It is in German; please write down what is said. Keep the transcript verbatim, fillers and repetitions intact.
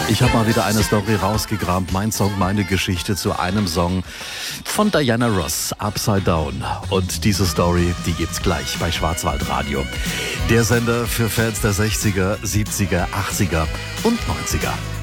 Ich habe mal wieder eine Story rausgekramt. Mein Song, meine Geschichte zu einem Song von Diana Ross, Upside Down. Und diese Story, die gibt's gleich bei Schwarzwaldradio. Der Sender für Fans der sechziger, siebziger, achtziger und neunziger.